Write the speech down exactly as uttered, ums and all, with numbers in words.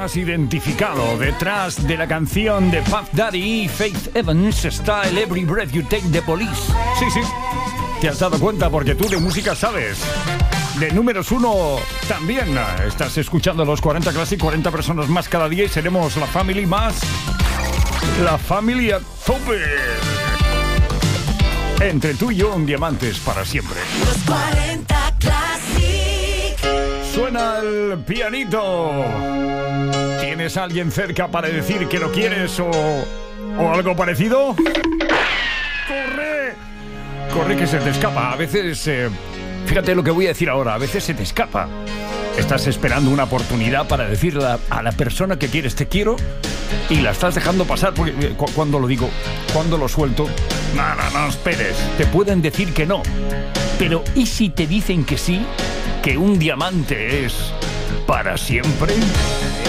has identificado. Detrás de la canción de Puff Daddy y Faith Evans está el Every Breath You Take de Police. Sí, sí, te has dado cuenta porque tú de música sabes. De números uno también. Estás escuchando los cuarenta Classic, cuarenta personas más cada día y seremos la family más... La familia tope. Entre tú y yo, un diamantes para siempre. Los cuarenta Classic. Suena el pianito. ¿Tienes a alguien cerca para decir que lo quieres o, o algo parecido? ¡Corre! Corre que se te escapa. A veces, eh, fíjate lo que voy a decir ahora, a veces se te escapa. Estás esperando una oportunidad para decirle a, a la persona que quieres te quiero y la estás dejando pasar porque, cu- cuando lo digo, cuando lo suelto. No, no, no esperes. Te pueden decir que no. Pero ¿y si te dicen que sí? ¿Que un diamante es para siempre?